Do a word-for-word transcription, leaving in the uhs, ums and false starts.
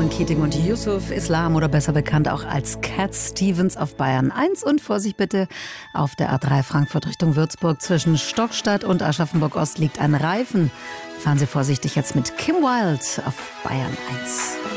Roman Keating und Yusuf Islam oder besser bekannt auch als Cat Stevens auf Bayern eins. Und Vorsicht bitte, auf der A drei Frankfurt Richtung Würzburg zwischen Stockstadt und Aschaffenburg Ost liegt ein Reifen. Fahren Sie vorsichtig jetzt mit Kim Wilde auf Bayern eins.